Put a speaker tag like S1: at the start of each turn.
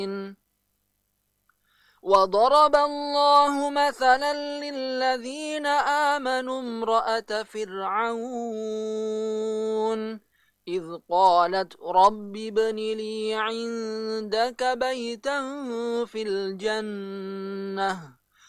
S1: وضرب الله مثلا للذين آمنوا امرأة فرعون إذ قالت رب ابن لي عندك بيتا في الجنة